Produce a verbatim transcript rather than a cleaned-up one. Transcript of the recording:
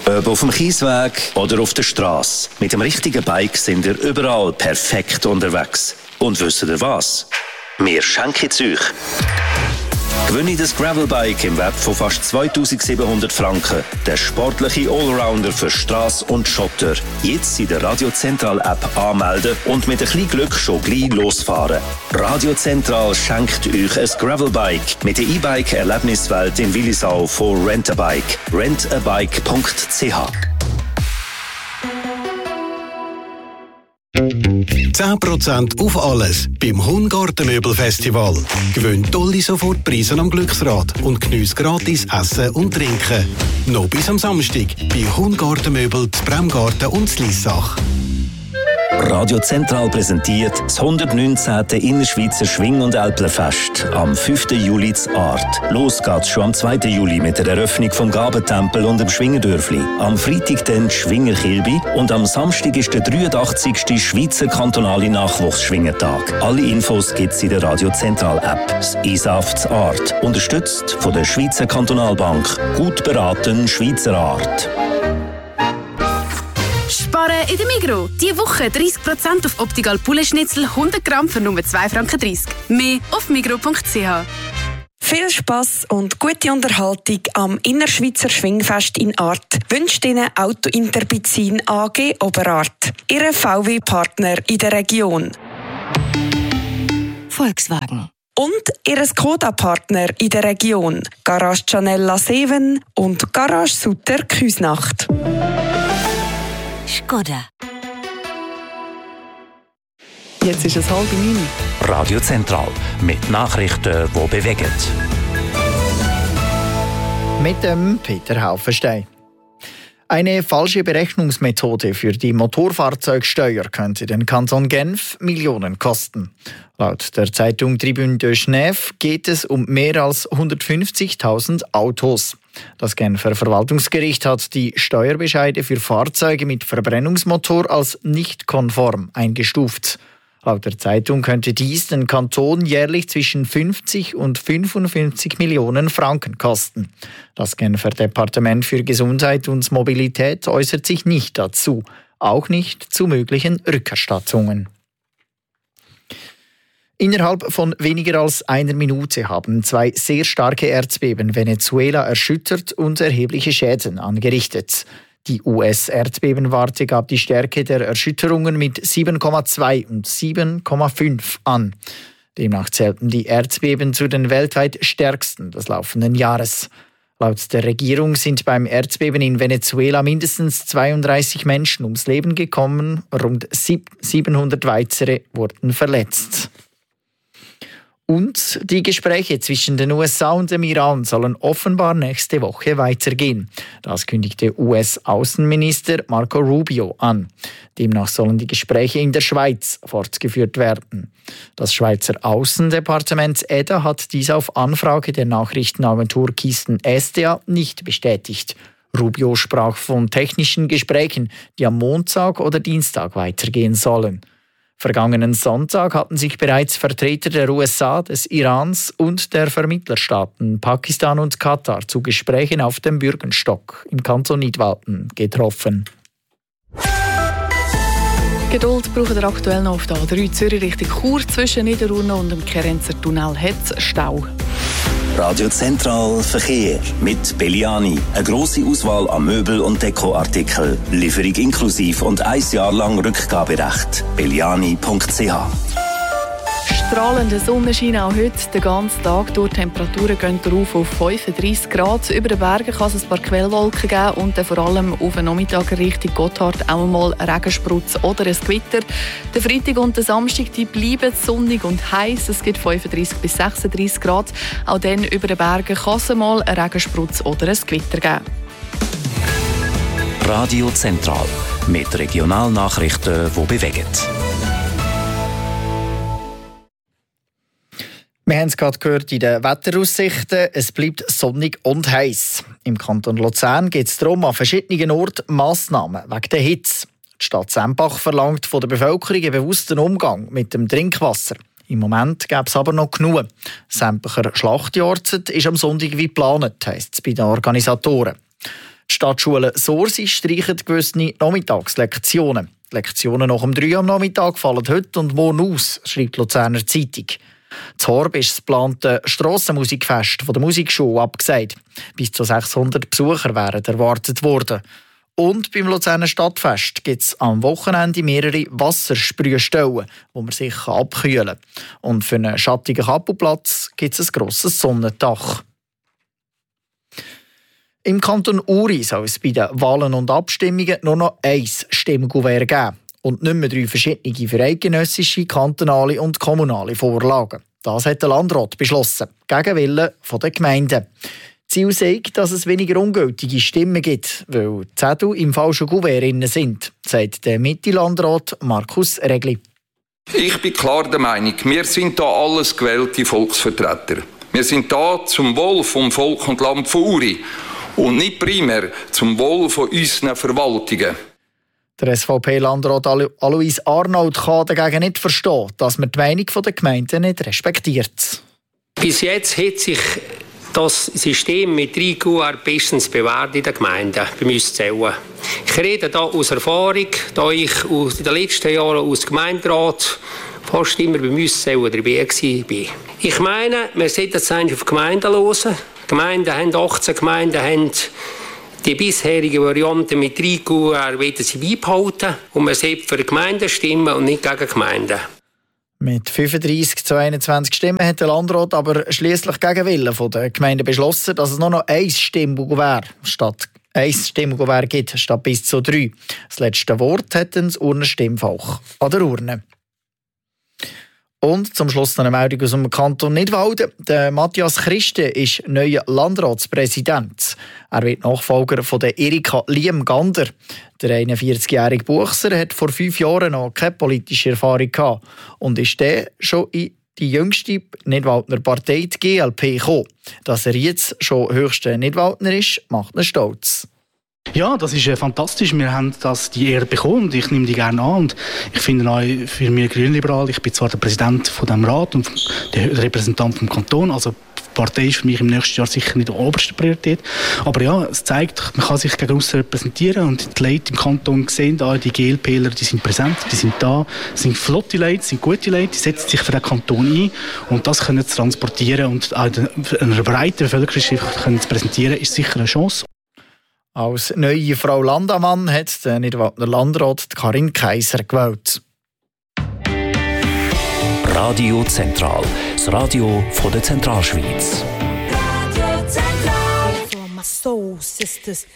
Ob auf dem Kiesweg oder auf der Straße. Mit dem richtigen Bike sind ihr überall perfekt unterwegs. Und wisst ihr was? Wir schenken es euch. Gewinne das Gravelbike im Wert von fast zweitausendsiebenhundert Franken. Der sportliche Allrounder für Strasse und Schotter. Jetzt in der Radio Zentral App anmelden und mit ein bisschen Glück schon gleich losfahren. Radio Zentral schenkt euch ein Gravelbike mit der E-Bike-Erlebniswelt in Willisau von Rent-A-Bike. rent a bike punkt c h. zehn Prozent auf alles beim Hungartenmöbelfestival. Gewinn tolle Sofortpreise am Glücksrad und geniesse gratis Essen und Trinken. Noch bis am Samstag bei Hungartenmöbel, Bremgarten und Lissach. Radio Zentral präsentiert das hundertneunzehnte Innerschweizer Schwing- und Älplerfest am fünften Juli zu Art. Los geht's schon am zweiten Juli mit der Eröffnung vom Gabentempel und dem Schwingerdörfli. Am Freitag dann die Schwingerkilbi und am Samstag ist der dreiundachtzigste Schweizer kantonale Nachwuchsschwingertag. Alle Infos gibt's in der Radio Zentral App. Das I S A F zu Art. Unterstützt von der Schweizer Kantonalbank. Gut beraten Schweizer Art. Sparen in der Migros. Diese Woche dreißig Prozent auf Optical Poulet-Schnitzel hundert Gramm für nur zwei Franken dreißig. Mehr auf migros punkt c h. Viel Spass und gute Unterhaltung am Innerschweizer Schwingfest in Art wünscht Ihnen Auto Interbizin A G Oberart. Ihre V W-Partner in der Region. Volkswagen. Und Ihr Skoda-Partner in der Region. Garage Cianella sieben und Garage Sutter Küsnacht. Skoda. Jetzt ist es halb neun. Radio Zentral mit Nachrichten, die bewegen. Mit dem Peter Haufenstein. Eine falsche Berechnungsmethode für die Motorfahrzeugsteuer könnte den Kanton Genf Millionen kosten. Laut der Zeitung Tribune de Genève geht es um mehr als hundertfünfzigtausend Autos. Das Genfer Verwaltungsgericht hat die Steuerbescheide für Fahrzeuge mit Verbrennungsmotor als nicht konform eingestuft. Laut der Zeitung könnte dies den Kanton jährlich zwischen fünfzig und fünfundfünfzig Millionen Franken kosten. Das Genfer Departement für Gesundheit und Mobilität äußert sich nicht dazu, auch nicht zu möglichen Rückerstattungen. Innerhalb von weniger als einer Minute haben zwei sehr starke Erdbeben Venezuela erschüttert und erhebliche Schäden angerichtet. Die U S-Erdbebenwarte gab die Stärke der Erschütterungen mit sieben Komma zwei und sieben Komma fünf an. Demnach zählten die Erdbeben zu den weltweit stärksten des laufenden Jahres. Laut der Regierung sind beim Erdbeben in Venezuela mindestens zweiunddreißig Menschen ums Leben gekommen, rund siebenhundert weitere wurden verletzt. Und die Gespräche zwischen den U S A und dem Iran sollen offenbar nächste Woche weitergehen. Das kündigte U S-Außenminister Marco Rubio an. Demnach sollen die Gespräche in der Schweiz fortgeführt werden. Das Schweizer Außendepartement E D A hat dies auf Anfrage der Nachrichtenagentur Kisten S D A nicht bestätigt. Rubio sprach von technischen Gesprächen, die am Montag oder Dienstag weitergehen sollen. Vergangenen Sonntag hatten sich bereits Vertreter der U S A, des Irans und der Vermittlerstaaten Pakistan und Katar zu Gesprächen auf dem Bürgenstock im Kanton Nidwalden getroffen. Geduld braucht ihr aktuell noch auf der A drei Zürich Richtung Chur. Zwischen Niederurne und dem Kerenzer Tunnel hat es Stau. Radio Zentral Verkehr mit Belliani. Eine grosse Auswahl an Möbel- und Dekoartikeln. Lieferung inklusiv und ein Jahr lang Rückgaberecht. belliani punkt c h. Strahlender Sonnenschein auch heute, den ganzen Tag durch. Die Temperaturen gehen rauf auf fünfunddreissig Grad. Über den Bergen kann es ein paar Quellwolken geben und dann vor allem auf den Nachmittag Richtung Gotthard auch einmal Regensprutz oder ein Gewitter. Der Freitag und der Samstag die bleiben sonnig und heiß. Es gibt fünfunddreissig bis sechsunddreissig Grad. Auch dann über den Bergen kann es mal einen Regensprutz oder ein Gewitter geben. Radio Zentral mit Regionalnachrichten, die bewegen. Wir haben es gerade gehört in den Wetteraussichten. Es bleibt sonnig und heiß. Im Kanton Luzern geht es darum, an verschiedenen Orten Massnahmen wegen der Hitze. Die Stadt Sempach verlangt von der Bevölkerung einen bewussten Umgang mit dem Trinkwasser. Im Moment gäbe es aber noch genug. Sempacher Schlachtjahrzeit ist am Sonntag wie geplant, heisst es bei den Organisatoren. Die Stadtschule Sorsi streichen gewisse Nachmittagslektionen. Die Lektionen nach um drei am Nachmittag fallen heute und morgen aus, schreibt die Luzerner Zeitung. Zu Horb ist das geplante Strassenmusikfest von der Musikschule abgesagt. Bis zu sechshundert Besucher wären erwartet worden. Und beim Luzerner Stadtfest gibt es am Wochenende mehrere Wassersprühstellen, wo man sich abkühlen kann. Und für einen schattigen Kapuplatz gibt es ein grosses Sonnendach. Im Kanton Uri soll es bei den Wahlen und Abstimmungen nur noch ein Stimmkuvert geben und nicht mehr drei verschiedene für eidgenössische, kantonale und kommunale Vorlagen. Das hat der Landrat beschlossen, gegen Willen der Gemeinden. Ziel sagt, dass es weniger ungültige Stimmen gibt, weil die Zettel im falschen Kuvert sind, sagt der Mitte-Landrat Markus Regli. Ich bin klar der Meinung, wir sind hier alles gewählte Volksvertreter. Wir sind hier zum Wohl vom Volk und Land von Uri und nicht primär zum Wohl von unseren Verwaltungen. Der S V P-Landrat Alois Arnold kann dagegen nicht verstehen, dass man die Meinung der Gemeinden nicht respektiert. Bis jetzt hat sich das System mit drei Q R bestens bewährt in den Gemeinden, bei uns zählen. Ich rede hier aus Erfahrung, da ich in den letzten Jahren als Gemeinderat fast immer bei uns zählen dabei war. Ich meine, wir sollten es eigentlich auf die Gemeinden hören. Die Gemeinden haben, achtzehn Gemeinden haben die bisherige Variante mit drei Q R wollen sie beibehalten. Und man sollte für die Gemeinden stimmen und nicht gegen die Gemeinden. Mit fünfunddreissig zu einundzwanzig Stimmen hat der Landrat aber schliesslich gegen Willen der Gemeinde beschlossen, dass es nur noch ein Stimmkuvert statt ein Stimmkuvert gibt, statt bis zu drei. Das letzte Wort hat das Urnenstimmfach an der Urne. Und zum Schluss noch eine Meldung aus dem Kanton Nidwalden. Der Matthias Christen ist neuer Landratspräsident. Er wird Nachfolger von der Erika Liemgander. Der einundvierzigjährige Buchser hat vor fünf Jahren noch keine politische Erfahrung gehabt und ist dann schon in die jüngste Nidwaldner Partei, die G L P, gekommen. Dass er jetzt schon höchster Nidwaldner ist, macht ihn stolz. Ja, das ist äh, fantastisch. Wir haben das, die Ehre bekommen und ich nehme die gerne an. Und ich finde auch für mich grünliberal, ich bin zwar der Präsident von diesem Rat und der Repräsentant vom Kanton, also die Partei ist für mich im nächsten Jahr sicher nicht die oberste Priorität. Aber ja, es zeigt, man kann sich gegen aussen repräsentieren und die Leute im Kanton sehen, ah, die GLPler, die sind präsent, die sind da, sind flotte Leute, sind gute Leute, die setzen sich für den Kanton ein und das können sie transportieren und auch einer breiten Bevölkerungsschicht zu präsentieren, ist sicher eine Chance. Als neue Frau Landamann hat der Nidwaldner Landrat Karin Kaiser gewählt. Radio Zentral, das Radio von der Zentralschweiz. Radio Zentral. For my soul sisters.